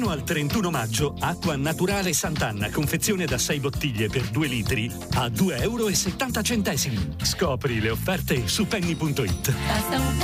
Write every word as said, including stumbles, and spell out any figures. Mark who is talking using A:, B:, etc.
A: Fino al trentuno maggio, acqua naturale Sant'Anna, confezione da sei bottiglie per due litri, a due euro e settanta centesimi. Scopri le offerte su penny punto it.
B: Basta un